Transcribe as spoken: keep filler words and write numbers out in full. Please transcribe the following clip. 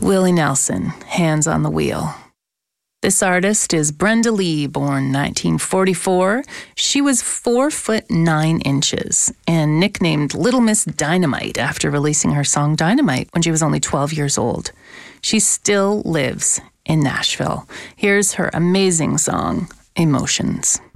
Willie Nelson, Hands on the Wheel. This artist is Brenda Lee, born nineteen forty-four. She was four foot nine inches and nicknamed Little Miss Dynamite after releasing her song Dynamite when she was only twelve years old. She still lives in Nashville. Here's her amazing song, Emotions.